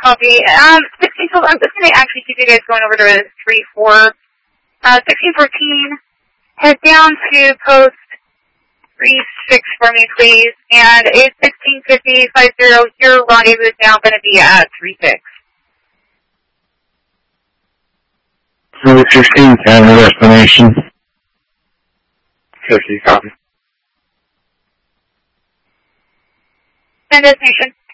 copy. 16, I'm just going to actually keep you guys going over to 3-4. 1614, head down to post 36 for me, please. And it's 1650, your rendezvous is now going to be at 36. 15, family destination. 50, copy. And destination.